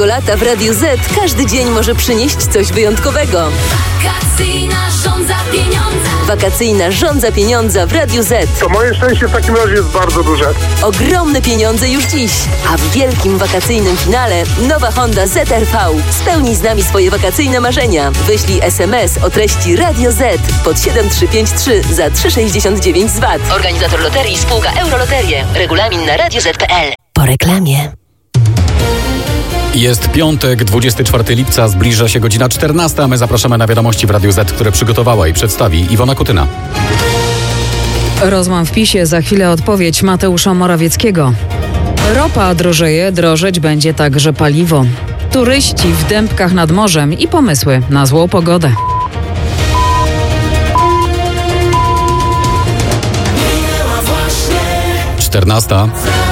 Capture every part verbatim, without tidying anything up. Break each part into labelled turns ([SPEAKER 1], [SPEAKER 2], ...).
[SPEAKER 1] Tego lata w Radiu Z każdy dzień może przynieść coś wyjątkowego.
[SPEAKER 2] Wakacyjna żądza pieniądza.
[SPEAKER 1] Wakacyjna żądza pieniądza w Radiu Z.
[SPEAKER 3] To moje szczęście w takim razie jest bardzo duże.
[SPEAKER 1] Ogromne pieniądze już dziś. A w wielkim wakacyjnym finale nowa Honda Z R V. Spełnij z nami swoje wakacyjne marzenia. Wyślij es em es o treści Radio Z pod siedem trzy pięć trzy za trzy sześćdziesiąt dziewięć z V A T. Organizator loterii spółka Euroloterie. Regulamin na radio zet kropka pe el. Po reklamie.
[SPEAKER 4] Jest piątek, dwudziestego czwartego lipca, zbliża się godzina czternasta, a my zapraszamy na wiadomości w Radiu Z, które przygotowała i przedstawi Iwona Kutyna.
[SPEAKER 5] Rozłam w PiSie, za chwilę odpowiedź Mateusza Morawieckiego. Ropa drożeje, drożeć będzie także paliwo. Turyści w Dębkach nad morzem i pomysły na złą pogodę.
[SPEAKER 4] czternasta.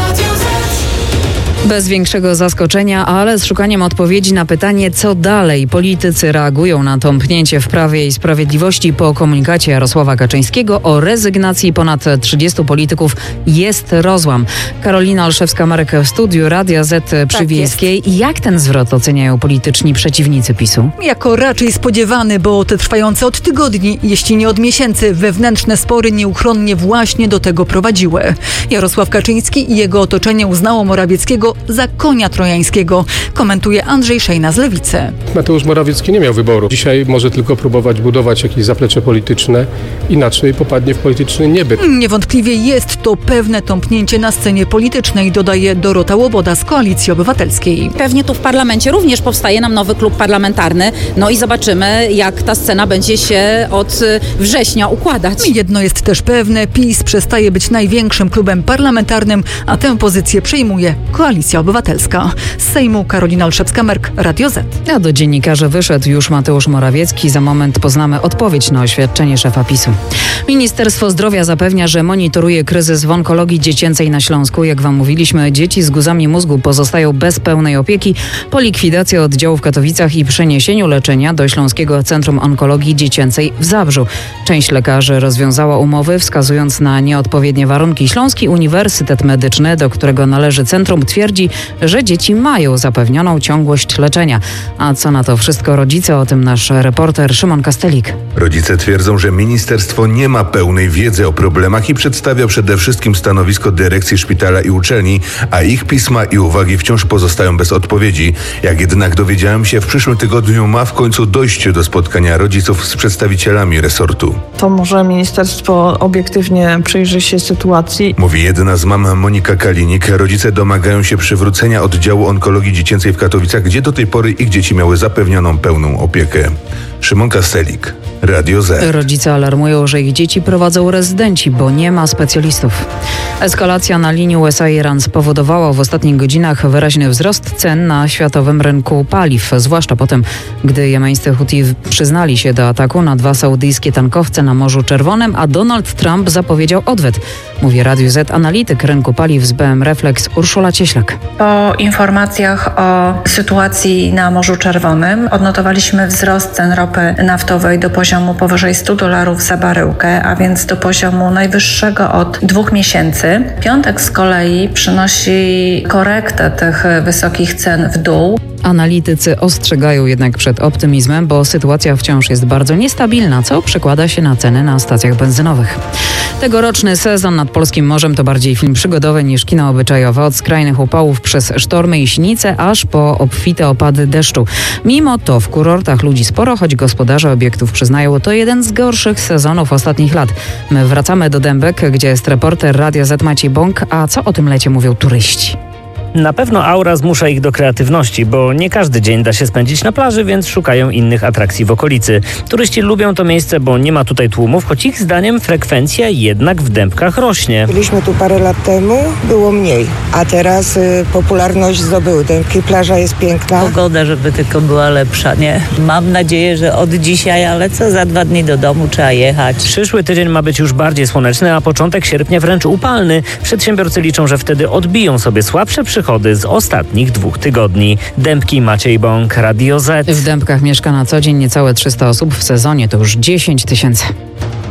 [SPEAKER 5] Bez większego zaskoczenia, ale z szukaniem odpowiedzi na pytanie, co dalej. Politycy reagują na tąpnięcie w Prawie i Sprawiedliwości po komunikacie Jarosława Kaczyńskiego o rezygnacji ponad trzydziestu polityków. Jest rozłam. Karolina Olszewska-Marek w studiu Radia Z przy Wiejskiej.
[SPEAKER 6] Tak
[SPEAKER 5] Jak ten zwrot oceniają polityczni przeciwnicy PiSu?
[SPEAKER 6] Jako raczej spodziewany, bo te trwające od tygodni, jeśli nie od miesięcy, wewnętrzne spory nieuchronnie właśnie do tego prowadziły. Jarosław Kaczyński i jego otoczenie uznało Morawieckiego za konia trojańskiego, komentuje Andrzej Szejna z Lewicy.
[SPEAKER 7] Mateusz Morawiecki nie miał wyboru. Dzisiaj może tylko próbować budować jakieś zaplecze polityczne, inaczej popadnie w polityczny niebyt.
[SPEAKER 6] Niewątpliwie jest to pewne tąpnięcie na scenie politycznej, dodaje Dorota Łoboda z Koalicji Obywatelskiej.
[SPEAKER 8] Pewnie tu w parlamencie również powstaje nam nowy klub parlamentarny, no i zobaczymy, jak ta scena będzie się od września układać.
[SPEAKER 6] Jedno jest też pewne, PiS przestaje być największym klubem parlamentarnym, a tę pozycję przejmuje Koalicja Obywatelska. Z Sejmu Karolina Olszewska-Merk, Radio Z.
[SPEAKER 5] A do dziennikarzy wyszedł już Mateusz Morawiecki. Za moment poznamy odpowiedź na oświadczenie szefa PiSu. Ministerstwo Zdrowia zapewnia, że monitoruje kryzys w onkologii dziecięcej na Śląsku. Jak wam mówiliśmy, dzieci z guzami mózgu pozostają bez pełnej opieki po likwidacji oddziału w Katowicach i przeniesieniu leczenia do Śląskiego Centrum Onkologii Dziecięcej w Zabrzu. Część lekarzy rozwiązała umowy, wskazując na nieodpowiednie warunki. Śląski Uniwersytet Medyczny, do którego należy centrum, twierdzi, że dzieci mają zapewnioną ciągłość leczenia. A co na to wszystko rodzice? O tym nasz reporter Szymon Kastelik.
[SPEAKER 9] Rodzice twierdzą, że ministerstwo nie ma pełnej wiedzy o problemach i przedstawia przede wszystkim stanowisko dyrekcji szpitala i uczelni, a ich pisma i uwagi wciąż pozostają bez odpowiedzi. Jak jednak dowiedziałem się, w przyszłym tygodniu ma w końcu dojść do spotkania rodziców z przedstawicielami resortu.
[SPEAKER 10] To może ministerstwo obiektywnie przyjrzy się sytuacji.
[SPEAKER 9] Mówi jedna z mam Monika Kalinik. Rodzice domagają się przywrócenia oddziału onkologii dziecięcej w Katowicach, gdzie do tej pory ich dzieci miały zapewnioną pełną opiekę. Szymon Kastelik, Radio Z.
[SPEAKER 5] Rodzice alarmują, że ich dzieci prowadzą rezydenci, bo nie ma specjalistów. Eskalacja na linii U S A Iran spowodowała w ostatnich godzinach wyraźny wzrost cen na światowym rynku paliw, zwłaszcza potem, gdy jemeńscy Huti przyznali się do ataku na dwa saudyjskie tankowce na Morzu Czerwonym, a Donald Trump zapowiedział odwet. Mówi Radiu Z analityk rynku paliw z B M Reflex Urszula Cieślak.
[SPEAKER 11] Po informacjach o sytuacji na Morzu Czerwonym odnotowaliśmy wzrost cen ropy naftowej do poziomu powyżej stu dolarów za baryłkę, a więc do poziomu najwyższego od dwóch miesięcy. Piątek z kolei przynosi korektę tych wysokich cen w dół.
[SPEAKER 5] Analitycy ostrzegają jednak przed optymizmem, bo sytuacja wciąż jest bardzo niestabilna, co przekłada się na ceny na stacjach benzynowych. Tegoroczny sezon nad polskim morzem to bardziej film przygodowy niż kino obyczajowe. Od skrajnych upałów przez sztormy i sinice, aż po obfite opady deszczu. Mimo to w kurortach ludzi sporo, choć gospodarze obiektów przyznają, to jeden z gorszych sezonów ostatnich lat. My wracamy do Dębek, gdzie jest reporter Radia Z Maciej Bąk. A co o tym lecie mówią turyści?
[SPEAKER 12] Na pewno aura zmusza ich do kreatywności, bo nie każdy dzień da się spędzić na plaży, więc szukają innych atrakcji w okolicy. Turyści lubią to miejsce, bo nie ma tutaj tłumów, choć ich zdaniem frekwencja jednak w Dębkach rośnie.
[SPEAKER 13] Byliśmy tu parę lat temu, było mniej, a teraz y, popularność zdobyły. Dębki, plaża jest piękna.
[SPEAKER 14] Pogoda, żeby tylko była lepsza, nie? Mam nadzieję, że od dzisiaj, ale co za dwa dni do domu trzeba jechać.
[SPEAKER 12] Przyszły tydzień ma być już bardziej słoneczny, a początek sierpnia wręcz upalny. Przedsiębiorcy liczą, że wtedy odbiją sobie słabsze przychody z ostatnich dwóch tygodni. Dębki, Maciej Bąk, Radio Z.
[SPEAKER 5] W Dębkach mieszka na co dzień niecałe trzysta osób, w sezonie to już dziesięć tysięcy.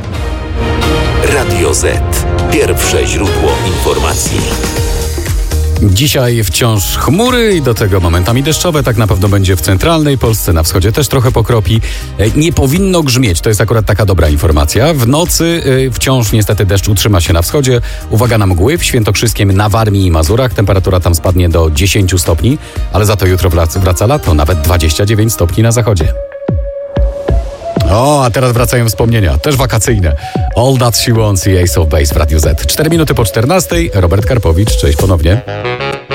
[SPEAKER 15] Radio Z. Pierwsze źródło informacji.
[SPEAKER 4] Dzisiaj wciąż chmury i do tego momentami deszczowe. Tak na pewno będzie w centralnej Polsce, na wschodzie też trochę pokropi. Nie powinno grzmieć, to jest akurat taka dobra informacja. W nocy wciąż niestety deszcz utrzyma się na wschodzie. Uwaga na mgły w Świętokrzyskiem, na Warmii i Mazurach. Temperatura tam spadnie do dziesięć stopni, ale za to jutro wraca lato, nawet dwadzieścia dziewięć stopni na zachodzie. O, a teraz wracają wspomnienia, też wakacyjne. All That She Wants i Ace of Base w Radiu Z. cztery minuty po czternastej. Robert Karpowicz, cześć ponownie.